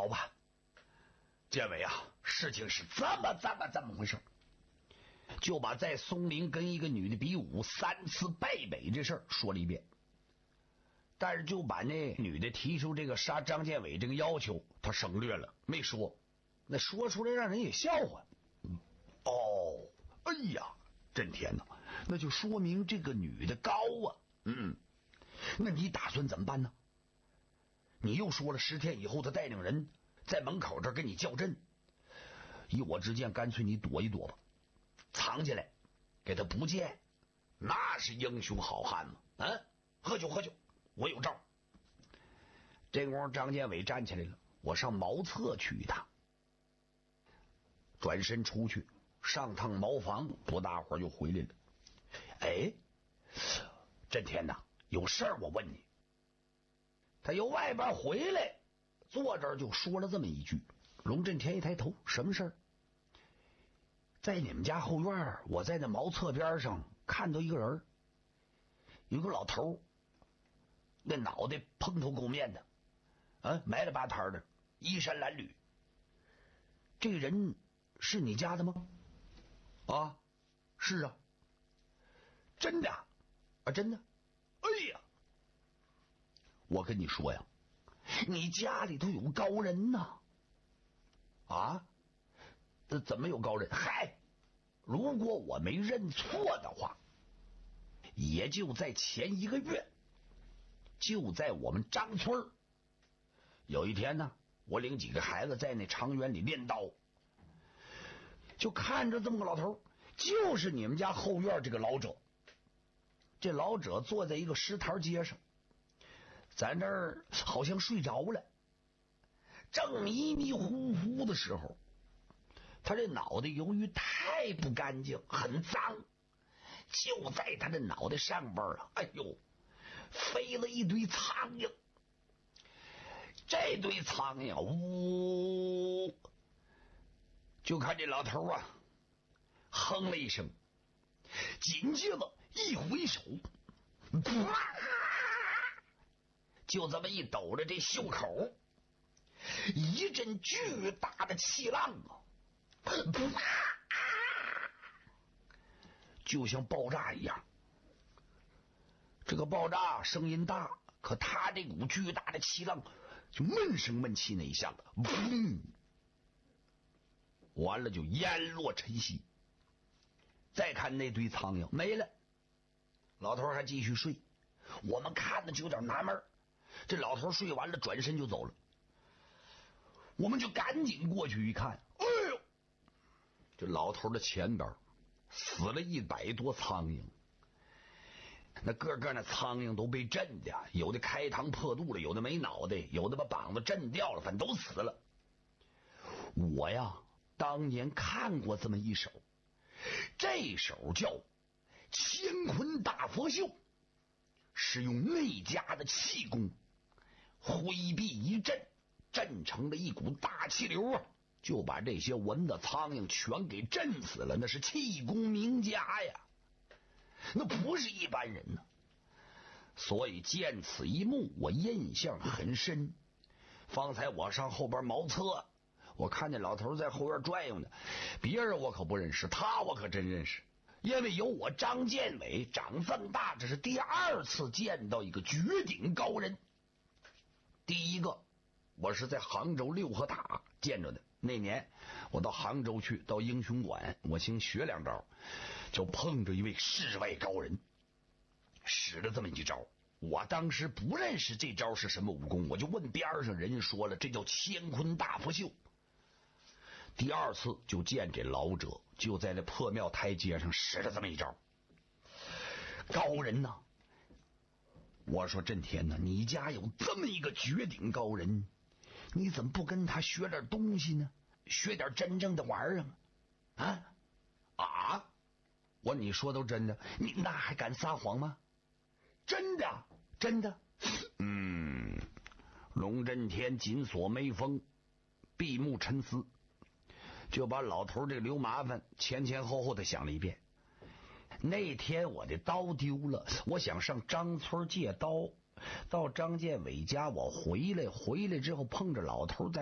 好吧，建伟啊，事情是这么回事，就把在松林跟一个女的比武3次败北这事儿说了一遍。但是就把那女的提出这个杀张建伟这个要求他省略了，没说。那说出来让人也笑话。哦，哎呀，震天哪，那就说明这个女的高啊。那你打算怎么办呢？你又说了10天以后他带领人在门口这跟你较真，依我之见，干脆你躲一躲吧，藏起来给他不见，那是英雄好汉嘛。喝酒，我有招。这功夫张建伟站起来了，我上茅厕去一趟。转身出去上趟茅房，不大会儿就回来了。哎，震天哪，有事儿我问你。他由外边回来，坐这儿就说了这么一句。龙震天一抬头，什么事儿？在你们家后院，我在那茅厕边上看到一个人，有个老头，那脑袋蓬头垢面的，埋了吧摊的，衣衫褴褛。这个人是你家的吗？啊，是啊。真的啊？真的。哎呀，我跟你说呀，你家里头有高人呐。啊？怎么有高人？嗨，如果我没认错的话，也就在前1个月，就在我们张村有一天呢，我领几个孩子在那长园里练刀，就看着这么个老头，就是你们家后院这个老者。这老者坐在一个石台阶上，在那儿好像睡着了，正迷迷糊糊的时候，他这脑袋由于太不干净，很脏，就在他的脑袋上边啊，哎呦，飞了一堆苍蝇。这堆苍蝇呜，就看这老头啊哼了一声，紧接着一挥手，就这么一抖着这袖口，一阵巨大的气浪啊，就像爆炸一样。这个爆炸声音大，可他这股巨大的气浪就闷声闷气那一下子，完了就烟落尘息。再看那堆苍蝇没了，老头还继续睡。我们看的就有点纳闷，这老头睡完了转身就走了。我们就赶紧过去一看，哎呦，这老头的前边死了100多苍蝇，那个个那苍蝇都被震的，有的开膛破肚了，有的没脑袋，有的把膀子震掉了，反正都死了。我呀当年看过这么一手，这手叫乾坤大佛秀，是用内家的气功挥臂一震，震成了一股大气流啊，就把这些蚊子苍蝇全给震死了。那是气功名家呀，那不是一般人呢。所以见此一幕，我印象很深。方才我上后边茅厕，我看见老头在后院转悠呢，别人我可不认识，他我可真认识。因为有我张建伟长这么大，这是第2次见到一个绝顶高人。第一个我是在杭州六合塔见着的，那年我到杭州去，到英雄馆，我先学2招，就碰着一位世外高人，使了这么一招。我当时不认识这招是什么武功，我就问边上人家说了，这叫乾坤大佛秀。第2次就见这老者就在这破庙台阶上使了这么一招，高人呐！我说震天呐，你家有这么一个绝顶高人，你怎么不跟他学点东西呢？学点真正的玩意儿啊！我说你说都真的，你那还敢撒谎吗？真的，真的。龙震天紧锁眉峰，闭目沉思，就把老头这个刘麻烦前前后后的想了一遍。那天我的刀丢了，我想上张村借刀，到张建伟家我回来之后碰着老头在